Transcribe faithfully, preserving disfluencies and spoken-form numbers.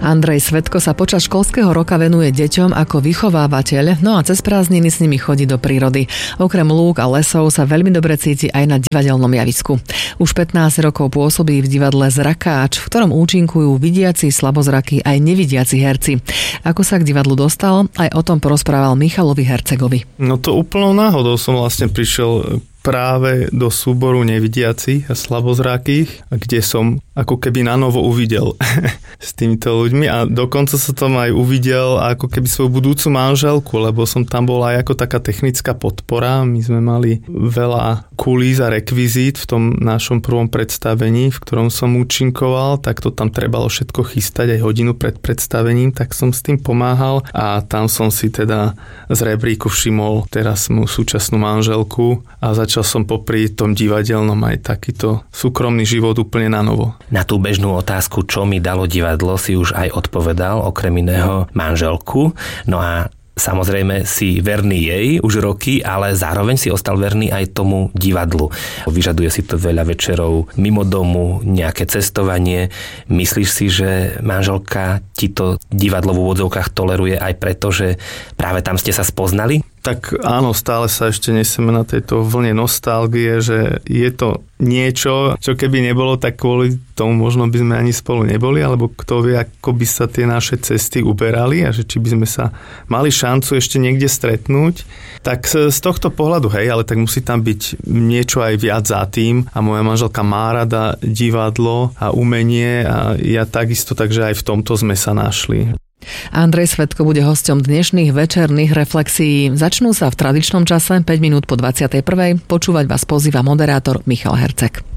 Andrej Svetko sa počas školského roka venuje deťom ako vychovávateľ, no a cez prázdniny s nimi chodí do prírody. Okrem lúk a lesov sa veľmi dobre cíti aj na divadelnom javisku. Už pätnásť rokov pôsobí v divadle Zrakáč, v ktorom účinkujú vidiaci, slabozrakí aj nevidiaci herci. Ako sa k divadlu dostal, aj o tom porozprával Michalovi Hercegovi. No to úplnou náhodou som vlastne prišiel práve do súboru nevidiacich a slabozrakých, kde som ako keby na novo uvidel s týmito ľuďmi a dokonca som tam aj uvidel ako keby svoju budúcu manželku, lebo som tam bol aj ako taká technická podpora. My sme mali veľa kulís a rekvizít v tom našom prvom predstavení, v ktorom som účinkoval, tak to tam trebalo všetko chystať aj hodinu pred predstavením, tak som s tým pomáhal a tam som si teda z rebríku všimol teraz moju súčasnú manželku a začal Začal som popri tom divadelnom aj takýto súkromný život úplne na novo. Na tú bežnú otázku, čo mi dalo divadlo, si už aj odpovedal, okrem iného manželku. No a samozrejme si verný jej už roky, ale zároveň si ostal verný aj tomu divadlu. Vyžaduje si to veľa večerov mimo domu, nejaké cestovanie. Myslíš si, že manželka ti to divadlo v úvodzovkách toleruje aj preto, že práve tam ste sa spoznali? Tak áno, stále sa ešte nesieme na tejto vlne nostalgie, že je to niečo, čo keby nebolo, tak kvôli tomu možno by sme ani spolu neboli, alebo kto vie, ako by sa tie naše cesty uberali a že či by sme sa mali šancu ešte niekde stretnúť. Tak z tohto pohľadu, hej, ale tak musí tam byť niečo aj viac za tým a moja manželka má rada divadlo a umenie a ja takisto, takže aj v tomto sme sa našli. Andrej Svetko bude hosťom dnešných večerných reflexií. Začnú sa v tradičnom čase päť minút po dvadsiatej prvej. Počúvať vás pozýva moderátor Michal Herceg.